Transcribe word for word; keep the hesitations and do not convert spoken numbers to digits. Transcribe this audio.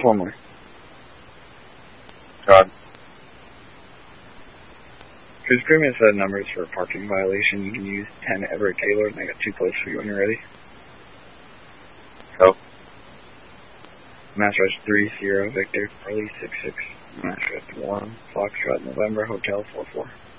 one more. God. His previous set of numbers for a parking violation, you can use ten Everett Gaylord, and I got two plates for you when you're ready. Go. Master three zero Victor, Charlie six six, Master one, Foxtrot, November, Hotel four four.